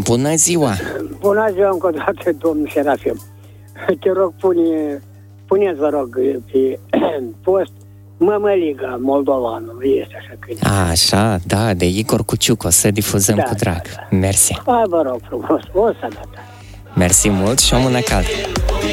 Bună ziua! Bună ziua încă o dată, domnul Serafim. Te rog, puneți, vă rog, pe post Mămăliga Moldovanul. Este așa câine. Așa, da, de Igor Cuciuc. O să difuzăm cu drag. Mersi. Hai, vă rog frumos, o sănătate. Mersi mult și o mână caldă.